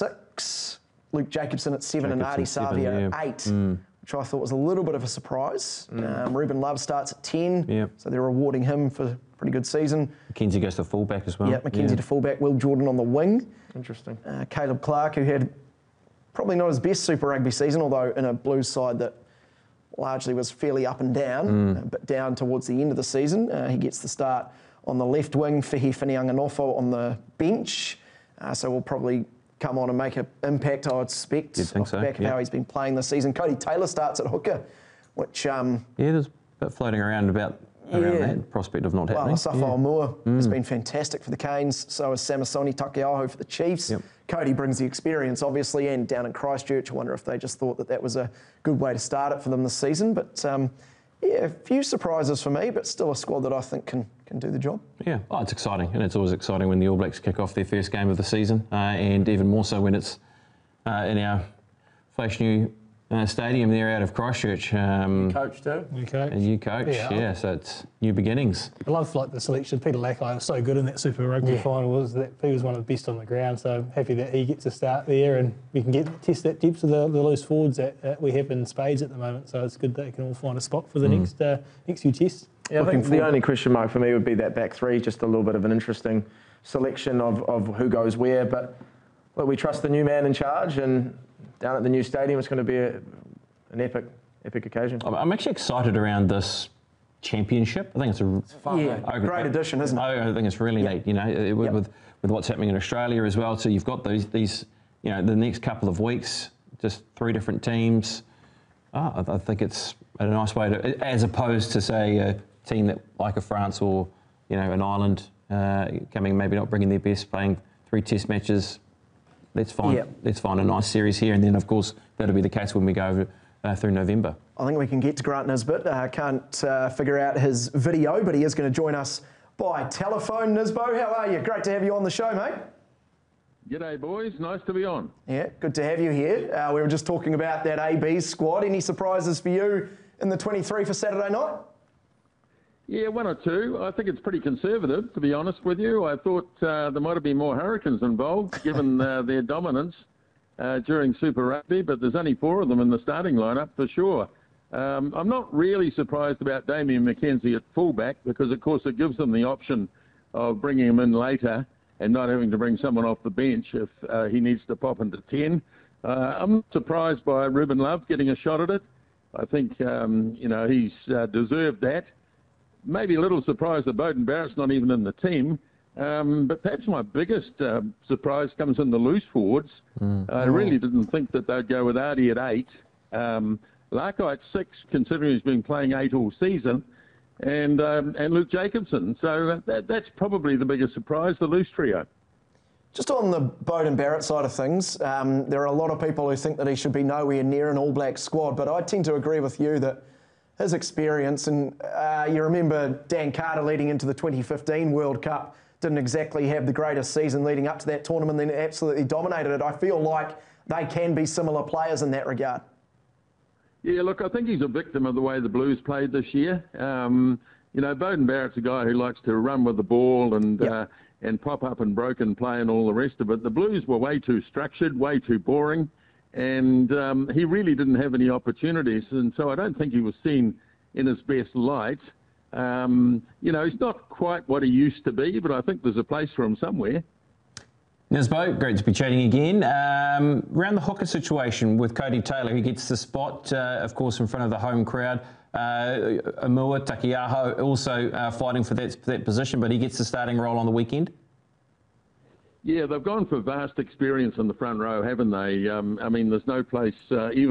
6, Luke Jacobson at 7 and Ardie Jacobson, Savia at 8, which I thought was a little bit of a surprise. Ruben Love starts at 10, so they're rewarding him for a pretty good season. Mackenzie goes to fullback as well. Yeah, Mackenzie to fullback, Will Jordan on the wing. Interesting. Caleb Clark, who had probably not his best Super Rugby season, although in a Blues side that largely was fairly up and down, but down towards the end of the season. He gets the start on the left wing, Whihi Whinianganofo on the bench, so we'll probably come on and make an impact, I would suspect, off the back of how he's been playing this season. Cody Taylor starts at hooker, which... there's a bit floating around about that prospect of not happening. Well, Asafo Moore has been fantastic for the Canes, so is Samisoni Takiaho for the Chiefs. Cody brings the experience, obviously, and down in Christchurch, I wonder if they just thought that was a good way to start it for them this season. But, a few surprises for me, but still a squad that I think can do the job. Yeah, it's exciting, and it's always exciting when the All Blacks kick off their first game of the season, and even more so when it's in our fresh new stadium there out of Christchurch. Coach too. New coach. A new coach, so it's new beginnings. I love the selection. Peter Lackey was so good in that Super Rugby final. He was one of the best on the ground, so happy that he gets a start there and we can test that depth of the loose forwards that we have in spades at the moment, so it's good that they can all find a spot for the next few tests. Yeah, I think the only question mark for me would be that back three, just a little bit of an interesting selection of who goes where, but look, we trust the new man in charge, and down at the new stadium, it's going to be an epic occasion. I'm actually excited around this championship. I think it's fun. Great addition, isn't it? I think it's really neat. With what's happening in Australia as well. So you've got these the next couple of weeks, just 3 different teams. I think it's a nice way to, as opposed to say a team that like a France or an Ireland coming, maybe not bringing their best, playing 3 test matches. Let's find a nice series here, and then of course that'll be the case when we go through November. I think we can get to Grant Nisbet. Can't figure out his video, but he is going to join us by telephone. Nisbo, how are you? Great to have you on the show, mate. G'day, boys. Nice to be on. Yeah, good to have you here. We were just talking about that AB squad. Any surprises for you in the 23 for Saturday night? Yeah, 1 or 2. I think it's pretty conservative, to be honest with you. I thought there might have been more Hurricanes involved, given their dominance during Super Rugby, but there's only 4 of them in the starting lineup for sure. I'm not really surprised about Damian McKenzie at fullback because, of course, it gives them the option of bringing him in later and not having to bring someone off the bench if he needs to pop into 10. I'm not surprised by Ruben Love getting a shot at it. I think, he's deserved that. Maybe a little surprised that Beauden Barrett's not even in the team. But perhaps my biggest surprise comes in the loose forwards. I really didn't think that they'd go with Ardie at 8. Larkai at 6, considering he's been playing 8 all season. And Luke Jacobson. So that's probably the biggest surprise, the loose trio. Just on the Beauden Barrett side of things, there are a lot of people who think that he should be nowhere near an All Black squad, but I tend to agree with you that his experience, and you remember Dan Carter leading into the 2015 World Cup, didn't exactly have the greatest season leading up to that tournament, then absolutely dominated it. I feel like they can be similar players in that regard. Yeah, look, I think he's a victim of the way the Blues played this year. Beauden Barrett's a guy who likes to run with the ball and pop up and broken play and all the rest of it. The Blues were way too structured, way too boring, and he really didn't have any opportunities, and so I don't think he was seen in his best light. He's not quite what he used to be, but I think there's a place for him somewhere. Nisbo, great to be chatting again. Around the hooker situation with Cody Taylor, he gets the spot, of course, in front of the home crowd. Amua Takiaho also fighting for that position, but he gets the starting role on the weekend. Yeah, they've gone for vast experience in the front row, haven't they? There's no place, even